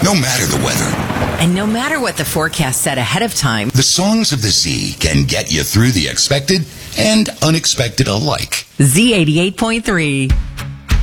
No matter the weather. And no matter what the forecast said ahead of time, The songs of the Z can get you through the expected and unexpected alike. Z88.3.